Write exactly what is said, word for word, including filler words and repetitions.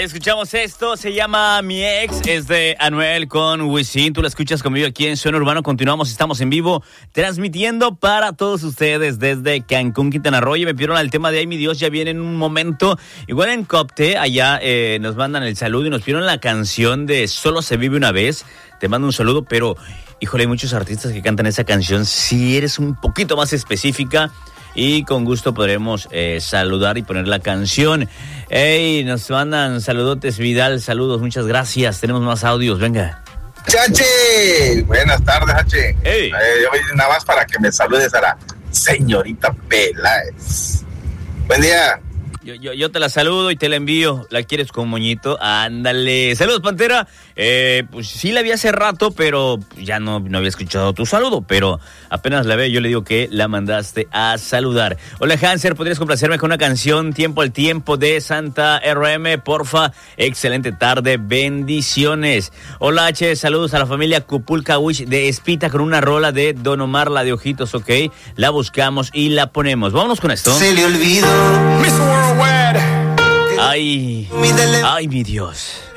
Escuchamos esto, se llama Mi Ex, es de Anuel con Wisin. Tú la escuchas conmigo aquí en Suena Urbano. Continuamos, estamos en vivo, transmitiendo para todos ustedes desde Cancún, Quintana Roo. Y me pidieron el tema de Ay, mi Dios, ya viene en un momento. Igual en Copte, allá eh, nos mandan el saludo y nos pidieron la canción de Solo se vive una vez. Te mando un saludo, pero, híjole, hay muchos artistas que cantan esa canción. Si eres un poquito más específica, y con gusto podremos eh, saludar y poner la canción. Hey, nos mandan saludotes, Vidal, saludos, muchas gracias. Tenemos más audios, venga. Chache, buenas tardes, Hache. Hey. Eh, hoy nada más para que me saludes a la señorita Peláez. Buen día. Yo, yo, yo te la saludo y te la envío. ¿La quieres con moñito? Ándale. Saludos, Pantera. Eh, pues sí la vi hace rato, pero ya no, no había escuchado tu saludo. Pero apenas la veo, yo le digo que la mandaste a saludar. Hola, Hanser, ¿podrías complacerme con una canción Tiempo al Tiempo de Santa R M? Porfa. Excelente tarde. Bendiciones. Hola, H. Saludos a la familia Kupulkawich de Espita con una rola de Don Omar, la de Ojitos, ok. La buscamos y la ponemos. Vámonos con esto. Se le olvidó. Ay, ay, mi Dios.